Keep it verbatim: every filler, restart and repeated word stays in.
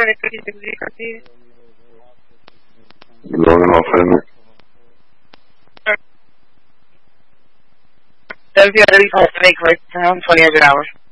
Logging off in it. That'll be at least make right around twenty hundred hours.